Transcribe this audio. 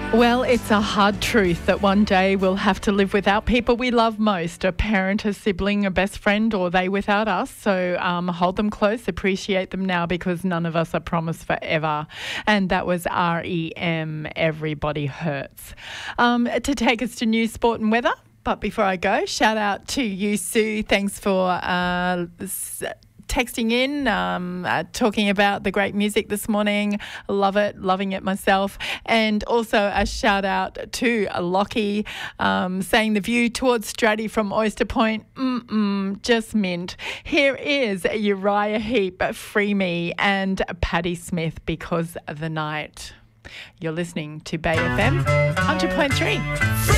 Well, it's a hard truth that one day we'll have to live without people we love most, a parent, a sibling, a best friend, or they without us. So hold them close, appreciate them now, because none of us are promised forever. And that was REM, Everybody Hurts. To take us to news, sport and weather. But before I go, shout out to you, Sue. Thanks for texting in, talking about the great music this morning. Love it, loving it myself. And also a shout out to Lockie, saying the view towards Stratty from Oyster Point, just mint. Here is Uriah Heep, Free Me, and Patti Smith, Because of the Night. You're listening to Bay FM 100.3.